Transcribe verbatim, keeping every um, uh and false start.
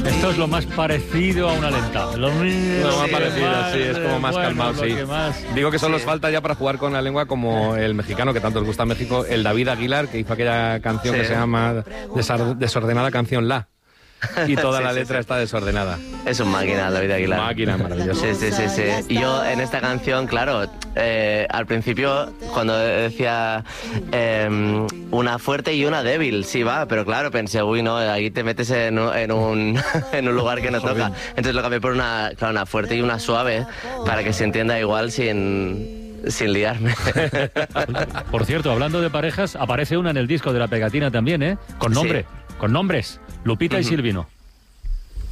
Esto es lo más parecido a una lenta. Lo, mismo, Lo más sí, parecido, más, sí, es como más bueno, calmado, sí. que más... Digo que solo Sí. os falta ya para jugar con la lengua como el mexicano, que tanto os gusta México, el David Aguilar, que hizo aquella canción Sí. que se llama Desar- Desordenada Canción La. Y toda Sí, la sí, letra sí. está desordenada. Es un máquina, David Aguilar. Máquina, maravilloso. Sí, sí, sí, sí. Y yo en esta canción, claro, eh, al principio cuando decía eh, una fuerte y una débil, sí va, pero claro, pensé, uy, no, ahí te metes en, un- en, un, en un lugar que no toca. Entonces lo cambié por una, claro, una fuerte y una suave para que se entienda igual sin, sin liarme. Por cierto, hablando de parejas, aparece una en el disco de La Pegatina también, ¿eh? Con nombre, con nombres. Lupita y Ujú. Silvino.